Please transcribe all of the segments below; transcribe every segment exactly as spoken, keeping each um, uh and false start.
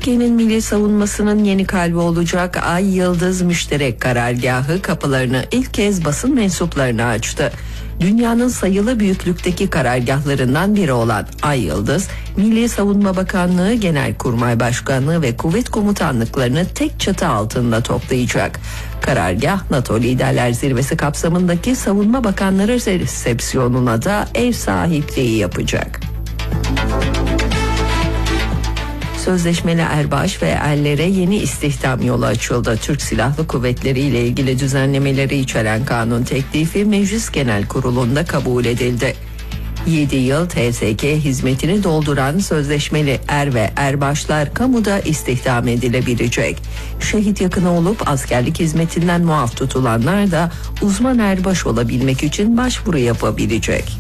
Türkiye'nin milli savunmasının yeni kalbi olacak Ay Yıldız Müşterek Karargahı kapılarını ilk kez basın mensuplarına açtı. Dünyanın sayılı büyüklükteki karargahlarından biri olan Ay Yıldız, Milli Savunma Bakanlığı, Genelkurmay Başkanlığı ve Kuvvet Komutanlıklarını tek çatı altında toplayacak. Karargah, NATO Liderler Zirvesi kapsamındaki Savunma Bakanları resepsiyonuna da ev sahipliği yapacak. Sözleşmeli erbaş ve erlere yeni istihdam yolu açıldı. Türk Silahlı Kuvvetleri ile ilgili düzenlemeleri içeren kanun teklifi Meclis Genel Kurulu'nda kabul edildi. yedi yıl T S K hizmetini dolduran sözleşmeli er ve erbaşlar kamuda istihdam edilebilecek. Şehit yakını olup askerlik hizmetinden muaf tutulanlar da uzman erbaş olabilmek için başvuru yapabilecek.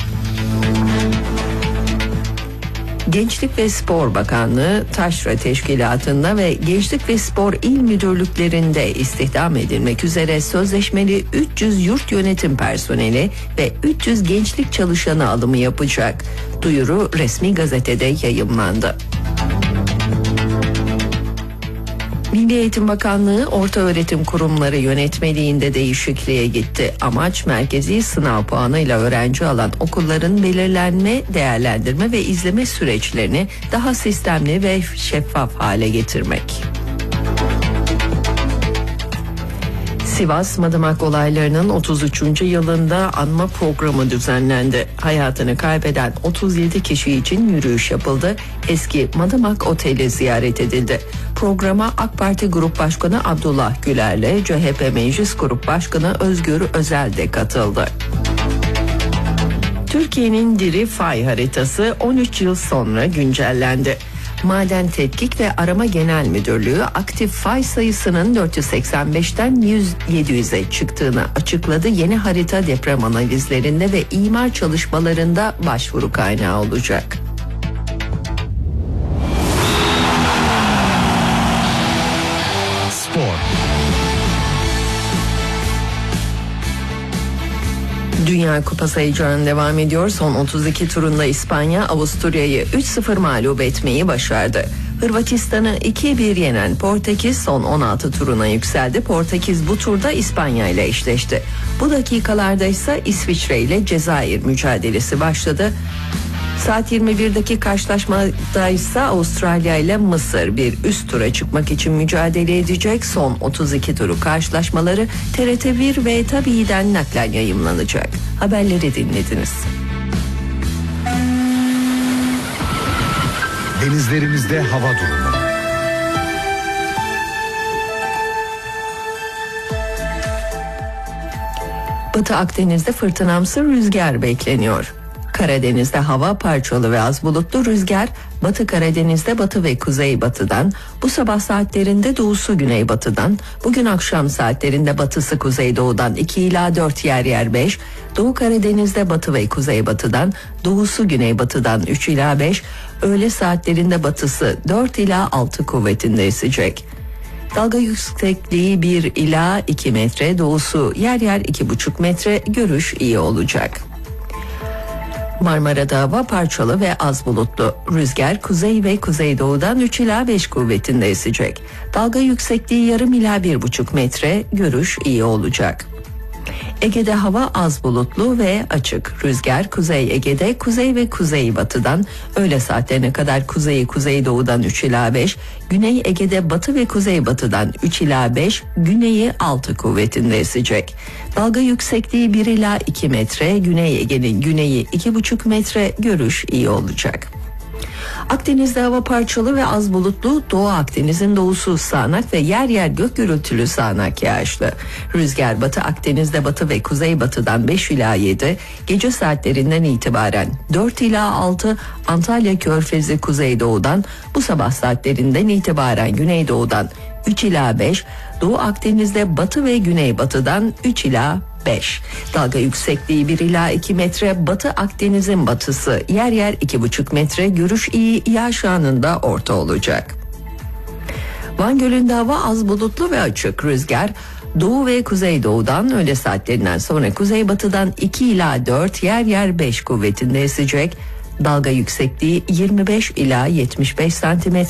Gençlik ve Spor Bakanlığı, Taşra Teşkilatı'nda ve Gençlik ve Spor İl Müdürlüklerinde istihdam edilmek üzere sözleşmeli üç yüz yurt yönetim personeli ve üç yüz gençlik çalışanı alımı yapacak. Duyuru resmi gazetede yayımlandı. Milli Eğitim Bakanlığı ortaöğretim kurumları yönetmeliğinde değişikliğe gitti. Amaç merkezi sınav puanıyla öğrenci alan okulların belirlenme, değerlendirme ve izleme süreçlerini daha sistemli ve şeffaf hale getirmek. Sivas Madımak olaylarının otuz üçüncü yılında anma programı düzenlendi. Hayatını kaybeden otuz yedi kişi için yürüyüş yapıldı. Eski Madımak Oteli ziyaret edildi. Programa AK Parti Grup Başkanı Abdullah Güler'le C H P Meclis Grup Başkanı Özgür Özel de katıldı. Türkiye'nin diri fay haritası on üç yıl sonra güncellendi. Maden Tetkik ve Arama Genel Müdürlüğü aktif fay sayısının dört yüz seksen beşten yedi yüze çıktığını açıkladı. Yeni harita deprem analizlerinde ve imar çalışmalarında başvuru kaynağı olacak. Spor. Dünya Kupası heyecanı devam ediyor. Son otuz iki turunda İspanya Avusturya'yı üç sıfır mağlup etmeyi başardı. Hırvatistan'ı iki bir yenen Portekiz son on altı turuna yükseldi. Portekiz bu turda İspanya ile eşleşti. Bu dakikalarda ise İsviçre ile Cezayir mücadelesi başladı. Saat yirmi birdeki karşılaşmada ise Avustralya ile Mısır bir üst tura çıkmak için mücadele edecek. Son otuz iki turu karşılaşmaları T R T bir ve Tabii'den naklen yayımlanacak. Haberleri dinlediniz. Denizlerimizde hava durumu. Batı Akdeniz'de fırtınamsı rüzgar bekleniyor. Karadeniz'de hava parçalı ve az bulutlu, rüzgar Batı Karadeniz'de batı ve kuzeybatıdan, bu sabah saatlerinde doğusu güneybatıdan, bugün akşam saatlerinde batısı kuzeydoğudan iki ila dört, yer yer beş, Doğu Karadeniz'de batı ve kuzeybatıdan, doğusu güneybatıdan üç ila beş, öğle saatlerinde batısı dört ila altı kuvvetinde esecek. Dalga yüksekliği bir ila iki metre, doğusu yer yer iki buçuk metre, görüş iyi olacak. Marmara'da hava parçalı ve az bulutlu. Rüzgar kuzey ve kuzeydoğudan üç ila beş kuvvetinde esecek. Dalga yüksekliği yarım ila bir buçuk metre, görüş iyi olacak. Ege'de hava az bulutlu ve açık. Rüzgar Kuzey Ege'de kuzey ve kuzeybatıdan, öğle saatlerine kadar kuzeyi kuzeydoğudan üç ila beş, Güney Ege'de batı ve kuzeybatıdan üç ila beş, güneyi altı kuvvetinde esecek. Dalga yüksekliği bir ila iki metre, Güney Ege'nin güneyi iki buçuk metre, görüş iyi olacak. Akdeniz'de hava parçalı ve az bulutlu, Doğu Akdeniz'in doğusu sağanak ve yer yer gök gürültülü sağanak yağışlı. Rüzgar Batı Akdeniz'de batı ve kuzeybatıdan beş ila yedi, gece saatlerinden itibaren dört ila altı, Antalya Körfezi kuzeydoğudan, bu sabah saatlerinden itibaren güneydoğudan üç ila beş, Doğu Akdeniz'de batı ve güneybatıdan üç ila beş. Dalga yüksekliği bir ila iki metre, Batı Akdeniz'in batısı yer yer iki buçuk metre, görüş iyi, yağış anında orta olacak. Van Gölü'nde hava az bulutlu ve açık. Rüzgar doğu ve kuzeydoğudan, öğle saatlerinden sonra kuzeybatıdan iki ila dört, yer yer beş kuvvetinde esecek. Dalga yüksekliği yirmi beş ila yetmiş beş santimetre.